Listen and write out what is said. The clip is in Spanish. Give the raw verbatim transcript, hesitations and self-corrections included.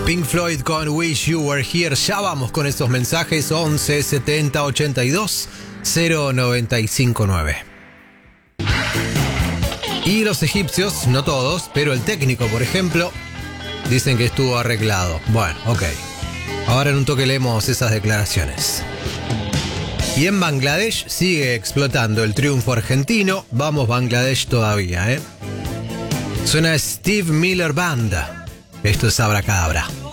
Pink Floyd con Wish You Were Here. Ya vamos con esos mensajes. Once setenta ochenta y dos cero noventa y cinco nueve. Y los egipcios, no todos, pero el técnico, por ejemplo, dicen que estuvo arreglado. Bueno, ok. Ahora en un toque leemos esas declaraciones. Y en Bangladesh sigue explotando el triunfo argentino. Vamos Bangladesh todavía, ¿eh? Suena Steve Miller Band. Esto es Abracadabra.